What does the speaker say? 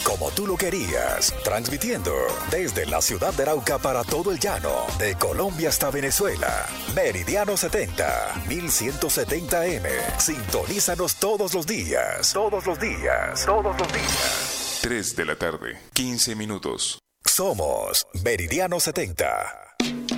como tú lo querías, transmitiendo desde la ciudad de Arauca para todo el llano, de Colombia hasta Venezuela. Meridiano 70, 1170M. Sintonízanos todos los días. Todos los días. Todos los días. 3 de la tarde, 15 minutos. Somos Meridiano 70.